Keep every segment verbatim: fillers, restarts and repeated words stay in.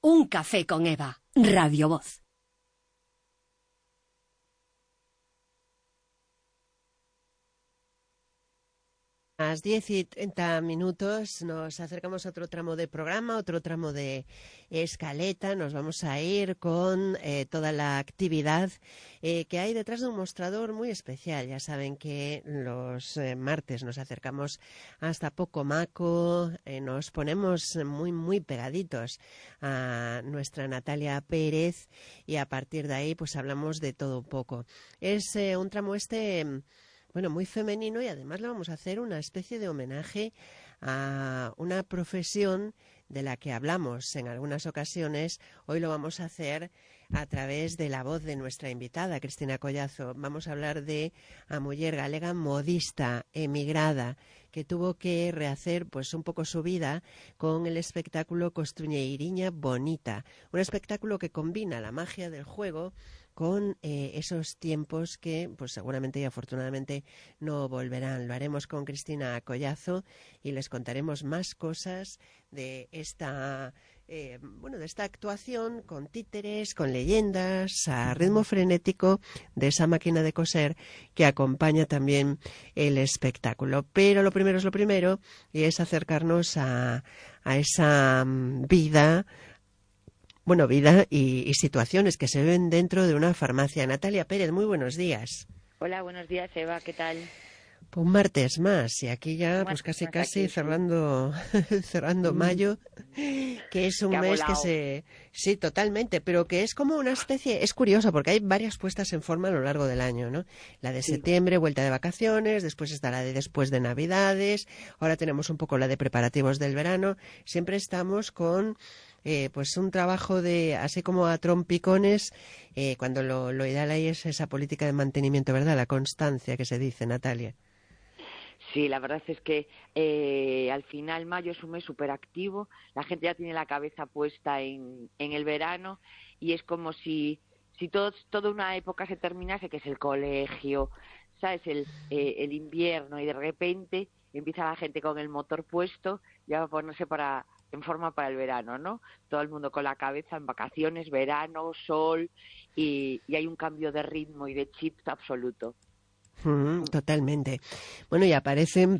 Un café con Eva, Radio Voz. A las diez y treinta minutos nos acercamos a otro tramo de programa, otro tramo de escaleta. Nos vamos a ir con eh, toda la actividad eh, que hay detrás de un mostrador muy especial. Ya saben que los eh, martes nos acercamos hasta Pocomaco, eh, nos ponemos muy, muy pegaditos a nuestra Natalia Pérez y a partir de ahí pues hablamos de todo un poco. Es eh, un tramo este... Bueno, muy femenino y además le vamos a hacer una especie de homenaje a una profesión de la que hablamos en algunas ocasiones. Hoy lo vamos a hacer a través de la voz de nuestra invitada, Cristina Collazo. Vamos a hablar de a muller galega modista, emigrada, que tuvo que rehacer pues un poco su vida con el espectáculo Costruñeiriña Bonita, un espectáculo que combina la magia del juego con eh, esos tiempos que pues seguramente y afortunadamente no volverán. Lo haremos con Cristina Collazo y les contaremos más cosas de esta eh, bueno de esta actuación con títeres, con leyendas, a ritmo frenético de esa máquina de coser que acompaña también el espectáculo. Pero lo primero es lo primero y es acercarnos a, a esa um, vida Bueno, vida y, y situaciones que se ven dentro de una farmacia. Natalia Pérez, muy buenos días. Hola, buenos días, Eva, ¿qué tal? Pues un martes más y aquí ya pues casi casi aquí, cerrando cerrando mayo, que es un que mes que se sí totalmente, pero que es como una especie, es curioso porque hay varias puestas en forma a lo largo del año, ¿no? La de sí. septiembre, vuelta de vacaciones, después está la de después de Navidades, ahora tenemos un poco la de preparativos del verano, siempre estamos con Eh, pues un trabajo de, así como a trompicones, eh, cuando lo, lo ideal ahí es esa política de mantenimiento, ¿verdad? La constancia que se dice, Natalia. Sí, la verdad es que eh, al final mayo es un mes súper activo, la gente ya tiene la cabeza puesta en, en el verano y es como si, si todo, toda una época se terminase, que es el colegio, ¿sabes? El, eh, el invierno y de repente empieza la gente con el motor puesto ya va a ponerse para... en forma para el verano, ¿no? Todo el mundo con la cabeza en vacaciones, verano, sol, y, y hay un cambio de ritmo y de chip absoluto. Mm, totalmente. Bueno, y aparecen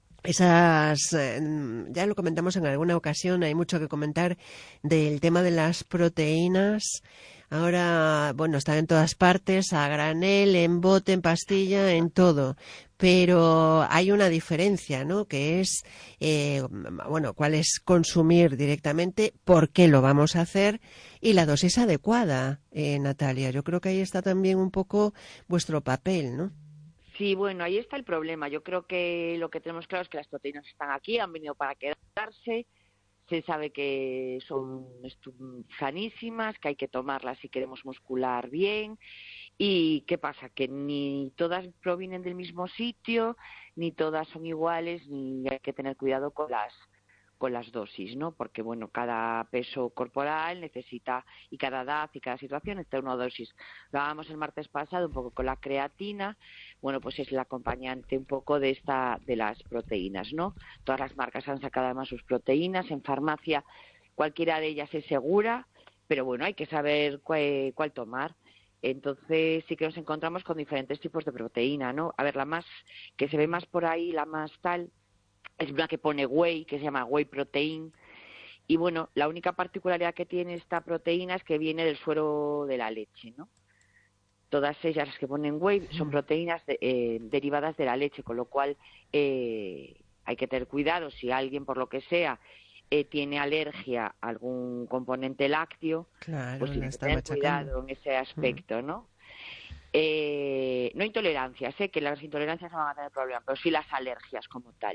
esas, eh, ya lo comentamos en alguna ocasión, hay mucho que comentar del tema de las proteínas. Ahora, bueno, están en todas partes, a granel, en bote, en pastilla, en todo. Pero hay una diferencia, ¿no? Que es, eh, bueno, cuál es consumir directamente, por qué lo vamos a hacer y la dosis adecuada, eh, Natalia. Yo creo que ahí está también un poco vuestro papel, ¿no? Sí, bueno, ahí está el problema. Yo creo que lo que tenemos claro es que las proteínas están aquí, han venido para quedarse. Se sabe que son sanísimas, que hay que tomarlas si queremos muscular bien. ¿Y qué pasa? Que ni todas provienen del mismo sitio, ni todas son iguales, ni hay que tener cuidado con las con las dosis, ¿no? Porque, bueno, cada peso corporal necesita, y cada edad y cada situación necesita una dosis. Lo hablábamos el martes pasado un poco con la creatina, bueno, pues es el acompañante un poco de esta de las proteínas, ¿no? Todas las marcas han sacado además sus proteínas, en farmacia cualquiera de ellas es segura, pero bueno, hay que saber cuál, cuál tomar. Entonces sí que nos encontramos con diferentes tipos de proteína, ¿no? A ver, la más, que se ve más por ahí, la más tal, es una que pone whey, que se llama whey protein, y bueno, la única particularidad que tiene esta proteína es que viene del suero de la leche, ¿no? Todas ellas, las que ponen whey, son proteínas de, eh, derivadas de la leche, con lo cual eh, hay que tener cuidado si alguien, por lo que sea, eh, tiene alergia a algún componente lácteo, Claro, pues la tiene que está tener machacando. cuidado en ese aspecto, ¿no? Eh, no intolerancias, sé ¿eh? Que las intolerancias no van a tener problema, pero sí las alergias como tal.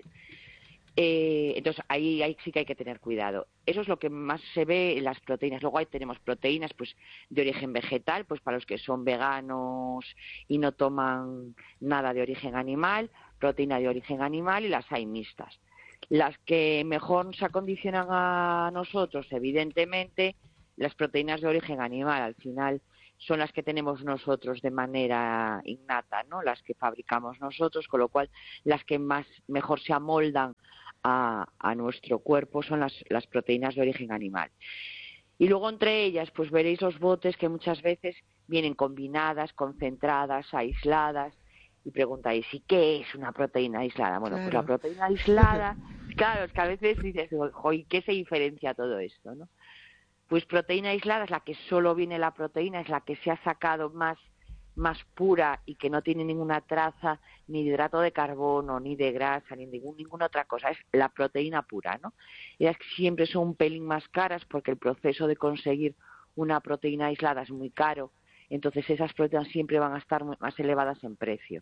Eh, entonces ahí, ahí sí que hay que tener cuidado. Eso es lo que más se ve en las proteínas. Luego ahí tenemos proteínas pues de origen vegetal, pues para los que son veganos y no toman nada de origen animal, proteína de origen animal, y las hay mixtas. Las que mejor se acondicionan a nosotros, evidentemente, las proteínas de origen animal, al final son las que tenemos nosotros de manera innata, ¿no? Las que fabricamos nosotros, con lo cual las que más mejor se amoldan a, a nuestro cuerpo son las, las proteínas de origen animal. Y luego entre ellas, pues veréis los botes que muchas veces vienen combinadas, concentradas, aisladas, y preguntáis, ¿y qué es una proteína aislada? Bueno, Claro. pues la proteína aislada, claro, es que a veces dices, ¿y qué se diferencia todo esto, no? Pues proteína aislada es la que solo viene la proteína, es la que se ha sacado más, más pura y que no tiene ninguna traza ni de hidrato de carbono, ni de grasa, ni ningún, ninguna otra cosa, es la proteína pura, ¿no? Ellas siempre son un pelín más caras porque el proceso de conseguir una proteína aislada es muy caro, entonces esas proteínas siempre van a estar más elevadas en precio.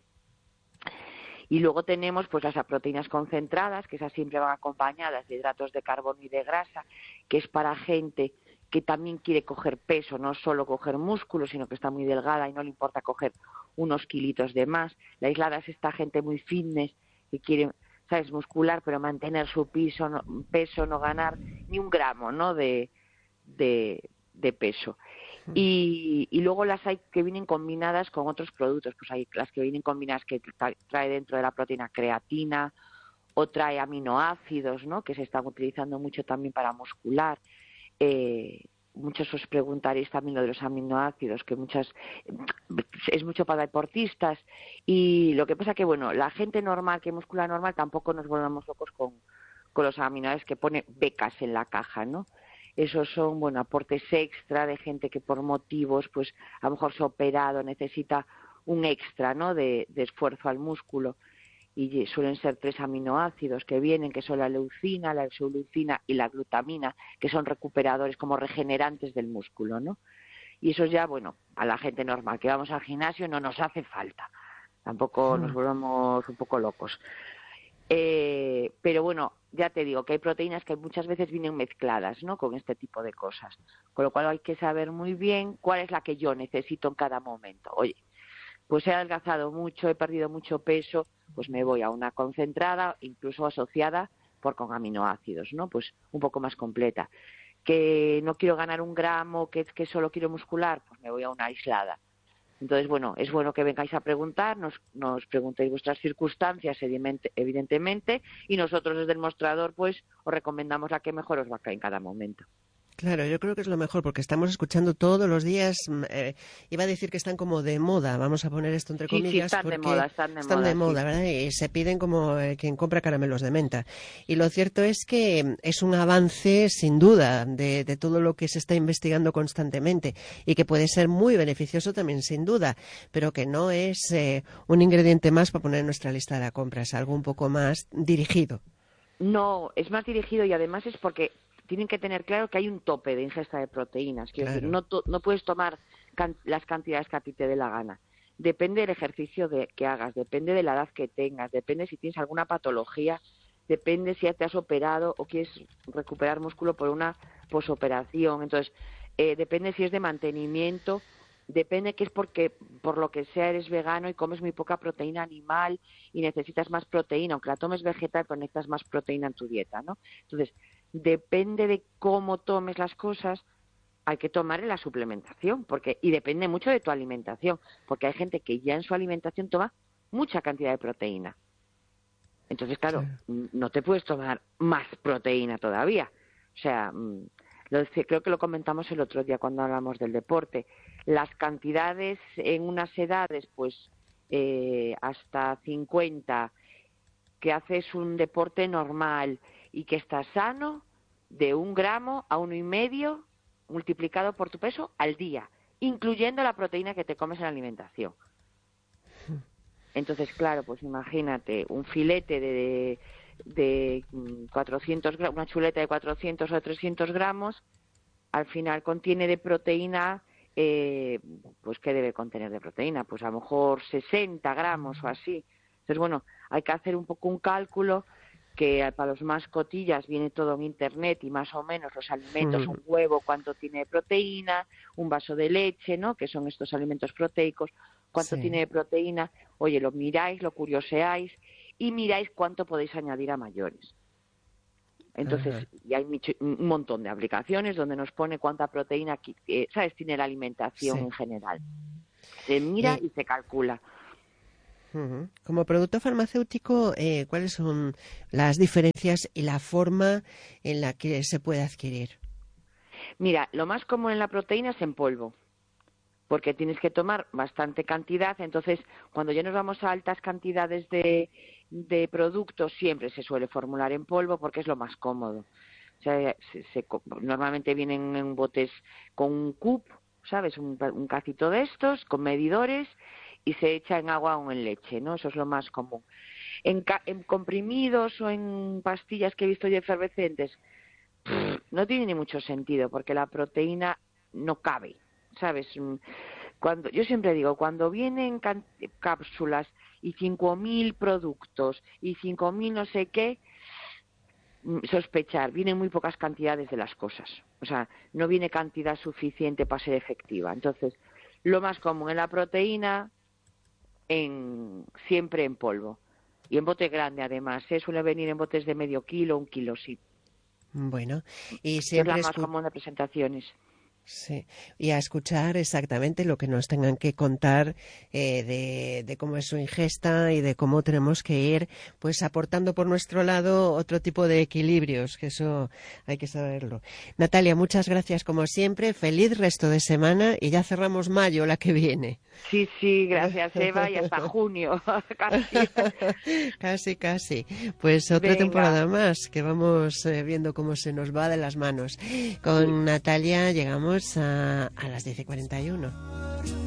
Y luego tenemos pues las proteínas concentradas, que esas siempre van acompañadas de hidratos de carbono y de grasa, que es para gente que también quiere coger peso, no solo coger músculo, sino que está muy delgada y no le importa coger unos kilitos de más. La aislada es esta gente muy fitness que quiere, sabes, muscular, pero mantener su peso, no, peso, no ganar ni un gramo, ¿no? de, de, de peso. Y, y luego las hay que vienen combinadas con otros productos, pues hay las que vienen combinadas que trae dentro de la proteína creatina o trae aminoácidos, ¿no? Que se están utilizando mucho también para muscular. Eh, muchos os preguntaréis también lo de los aminoácidos, que muchas es mucho para deportistas, y lo que pasa que, bueno, la gente normal, que muscula normal, tampoco nos volvamos locos con, con los aminoácidos que pone becas en la caja, ¿no? Esos son, bueno, aportes extra de gente que por motivos, pues a lo mejor se ha operado, necesita un extra, ¿no? de, de esfuerzo al músculo. Y suelen ser tres aminoácidos que vienen, que son la leucina, la isoleucina y la glutamina, que son recuperadores, como regenerantes del músculo, ¿no? Y eso ya, bueno, a la gente normal que vamos al gimnasio no nos hace falta. Tampoco nos volvemos un poco locos. Eh, pero bueno, ya te digo que hay proteínas que muchas veces vienen mezcladas, ¿no? Con este tipo de cosas. Con lo cual hay que saber muy bien cuál es la que yo necesito en cada momento. Oye, pues he adelgazado mucho, he perdido mucho peso, pues me voy a una concentrada, incluso asociada por con aminoácidos, ¿no? Pues un poco más completa. Que no quiero ganar un gramo, que es que solo quiero muscular, pues me voy a una aislada. Entonces, bueno, es bueno que vengáis a preguntar, nos, nos preguntéis vuestras circunstancias, evidentemente, y nosotros desde el mostrador, pues, os recomendamos la que mejor os va a caer en cada momento. Claro, yo creo que es lo mejor, porque estamos escuchando todos los días, eh, iba a decir que están como de moda, vamos a poner esto entre comillas, sí, sí, están porque de moda, están de están moda, de moda, sí. ¿verdad? Y se piden como eh, quien compra caramelos de menta. Y lo cierto es que es un avance, sin duda, de, de todo lo que se está investigando constantemente y que puede ser muy beneficioso también, sin duda, pero que no es eh, un ingrediente más para poner en nuestra lista de la compra, es algo un poco más dirigido. No, es más dirigido y además es porque tienen que tener claro que hay un tope de ingesta de proteínas. Quiero Claro. decir, no, to, no puedes tomar can, las cantidades que a ti te dé la gana. Depende del ejercicio de, que hagas, depende de la edad que tengas, depende si tienes alguna patología, depende si ya te has operado o quieres recuperar músculo por una posoperación. Entonces, eh, depende si es de mantenimiento, depende que es porque por lo que sea eres vegano y comes muy poca proteína animal y necesitas más proteína, aunque la tomes vegetal, pero necesitas más proteína en tu dieta, ¿no? Entonces, depende de cómo tomes las cosas, hay que tomar en la suplementación, porque y depende mucho de tu alimentación, porque hay gente que ya en su alimentación toma mucha cantidad de proteína. Entonces, claro, sí, no te puedes tomar más proteína todavía. O sea, lo, creo que lo comentamos el otro día cuando hablamos del deporte. Las cantidades en unas edades, pues eh, hasta cincuenta, que haces un deporte normal y que estás sano, de un gramo a uno y medio multiplicado por tu peso al día, incluyendo la proteína que te comes en la alimentación. Entonces, claro, pues imagínate, un filete de, de, de cuatrocientos gramos, una chuleta de cuatrocientos o trescientos gramos, al final contiene de proteína, eh, pues ¿qué debe contener de proteína? Pues a lo mejor sesenta gramos o así. Entonces, bueno, hay que hacer un poco un cálculo, que para los más cotillas viene todo en internet y más o menos los alimentos, un huevo, cuánto tiene de proteína, un vaso de leche, ¿no? Que son estos alimentos proteicos, cuánto sí tiene de proteína. Oye, lo miráis, lo curioseáis y miráis cuánto podéis añadir a mayores. Entonces, ajá, y hay un montón de aplicaciones donde nos pone cuánta proteína, eh, ¿sabes?, tiene la alimentación sí en general. Se mira y, y se calcula. Uh-huh. Como producto farmacéutico, eh, ¿cuáles son las diferencias y la forma en la que se puede adquirir? Mira, lo más común en la proteína es en polvo, porque tienes que tomar bastante cantidad. Entonces, cuando ya nos vamos a altas cantidades de, de productos, siempre se suele formular en polvo porque es lo más cómodo. O sea, se, se, normalmente vienen en botes con un cup, ¿sabes? Un, un cacito de estos, con medidores, y se echa en agua o en leche, ¿no? Eso es lo más común. En, ca en comprimidos o en pastillas que he visto yo efervescentes, pff, no tiene ni mucho sentido, porque la proteína no cabe, ¿sabes? Cuando, yo siempre digo, cuando vienen cápsulas y cinco mil productos y cinco mil no sé qué, sospechar, vienen muy pocas cantidades de las cosas. O sea, no viene cantidad suficiente para ser efectiva. Entonces, lo más común en la proteína, en, siempre en polvo. Y en bote grande, además, ¿eh? Suele venir en botes de medio kilo, un kilo, sí. Bueno, y siempre es la más común de presentaciones. Sí, y a escuchar exactamente lo que nos tengan que contar eh, de, de cómo es su ingesta y de cómo tenemos que ir pues aportando por nuestro lado otro tipo de equilibrios, que eso hay que saberlo. Natalia, muchas gracias como siempre, feliz resto de semana y ya cerramos mayo la que viene. Sí, sí, gracias Eva, y hasta junio, casi. Casi, casi. Pues otra Venga. temporada más que vamos eh, viendo cómo se nos va de las manos. Con sí. Natalia llegamos A, a las diez y cuarenta y uno.